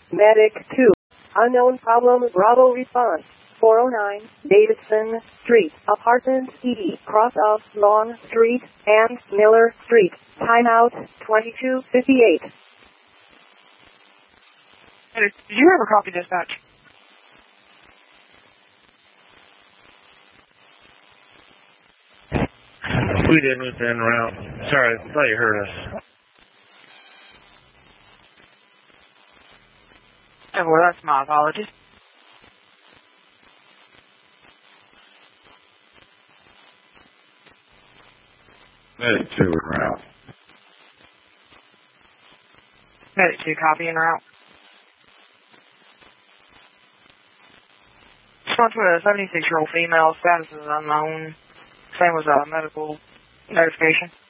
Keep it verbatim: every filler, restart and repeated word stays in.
Medic two. Unknown problem. Bravo response. four oh nine Davidson Street, Apartment E, cross of Long Street and Miller Street. Timeout twenty-two fifty-eight. Did you ever copy dispatch? We did with en route. Sorry, I thought you heard us. Oh, well, that's my apologies. Medic two en route. Medic two, copy en route. Response to a seventy-six-year-old female, status is unknown. Same as a medical notification.